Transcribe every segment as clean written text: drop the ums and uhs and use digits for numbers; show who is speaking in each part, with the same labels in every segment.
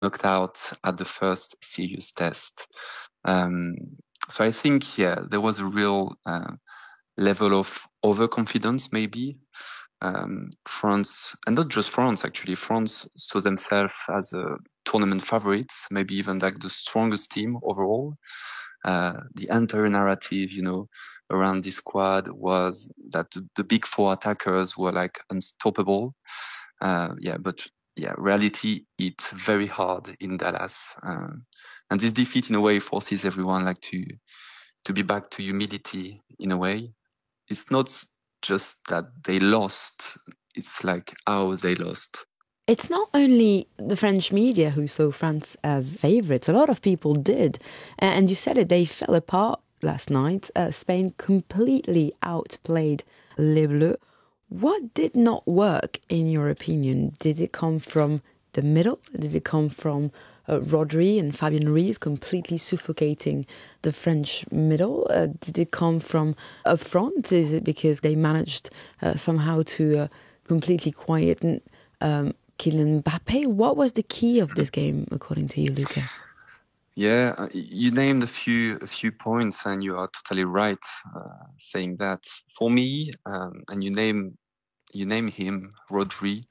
Speaker 1: knocked out at the first serious test. Um, so I think, there was a real level of overconfidence, maybe. France, and not just France, actually, France saw themselves as a tournament favorites, maybe even like the strongest team overall. The entire narrative, around this squad was that the big four attackers were like unstoppable. But reality hit very hard in Dallas. And this defeat in a way forces everyone like to be back to humility in a way. It's not just that they lost, it's like how they lost.
Speaker 2: It's not only the French media who saw France as favourites. A lot of people did. And you said it, they fell apart last night. Spain completely outplayed Les Bleus. What did not work, in your opinion? Did it come from the middle? Did it come from Rodri and Fabien Ruiz completely suffocating the French middle? Did it come from up front? Is it because they managed somehow to completely quieten Kylian Mbappe? What was the key of this game, according to you, Luca?
Speaker 1: Yeah, you named a few points, and you are totally right saying that. For me, and you name him, Rodri.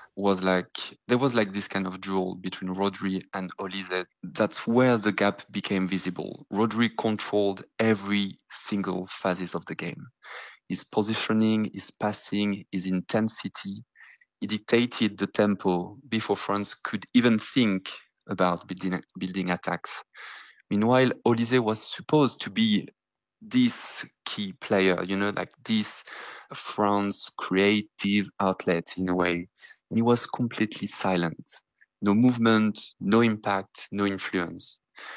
Speaker 1: There was like this kind of duel between Rodri and Olise. That's where the gap became visible. Rodri controlled every single phases of the game. His positioning, his passing, his intensity. He dictated the tempo before France could even think about building attacks. Meanwhile, Olise was supposed to be this key player, like this France creative outlet in a way. And he was completely silent. No movement, no impact, no influence.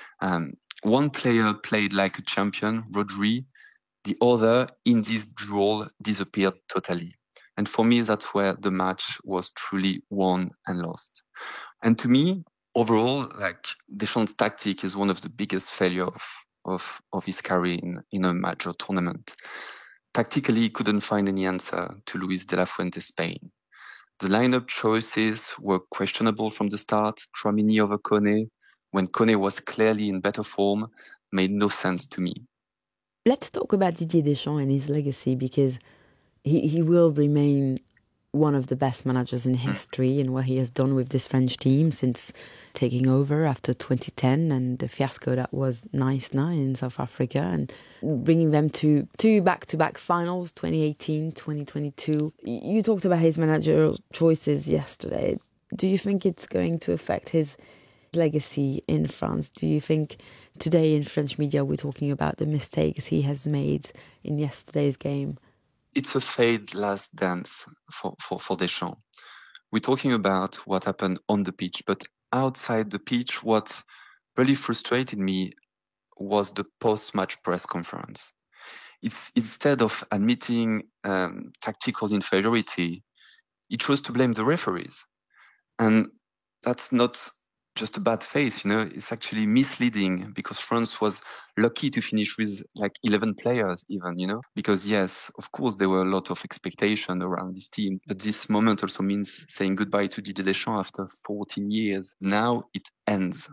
Speaker 1: One player played like a champion, Rodri. The other, in this duel, disappeared totally. And for me, that's where the match was truly won and lost. And to me, overall, like Deschamps' tactic is one of the biggest failure of his career in a major tournament. Tactically, he couldn't find any answer to Luis de la Fuente's Spain. The lineup choices were questionable from the start. Tchouaméni over Koné, when Koné was clearly in better form, made no sense to me.
Speaker 2: Let's talk about Didier Deschamps and his legacy, because he will remain one of the best managers in history, and what he has done with this French team since taking over after 2010 and the fiasco that was Nice-9 in South Africa, and bringing them to two back-to-back finals, 2018, 2022. You talked about his managerial choices yesterday. Do you think it's going to affect his legacy in France? Do you think today in French media we're talking about the mistakes he has made in yesterday's game?
Speaker 1: It's a fade last dance for Deschamps. We're talking about what happened on the pitch, but outside the pitch, what really frustrated me was the post-match press conference. It's instead of admitting tactical inferiority, he chose to blame the referees. And that's not just a bad face, it's actually misleading, because France was lucky to finish with like 11 players even, because yes, of course, there were a lot of expectation around this team, but this moment also means saying goodbye to Didier Deschamps after 14 years. Now it ends.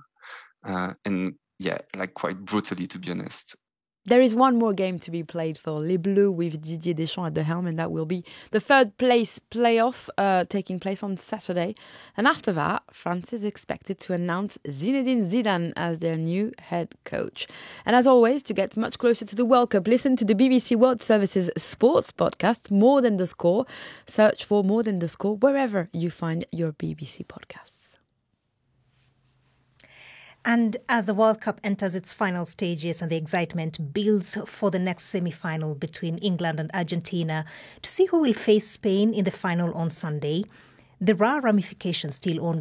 Speaker 1: And like quite brutally, to be honest.
Speaker 2: There is one more game to be played for Les Bleus with Didier Deschamps at the helm, and that will be the third place playoff taking place on Saturday. And after that, France is expected to announce Zinedine Zidane as their new head coach. And as always, to get much closer to the World Cup, listen to the BBC World Service's sports podcast, More Than the Score. Search for More Than the Score wherever you find your BBC podcasts.
Speaker 3: And as the World Cup enters its final stages and the excitement builds for the next semi-final between England and Argentina to see who will face Spain in the final on Sunday, there are ramifications still ongoing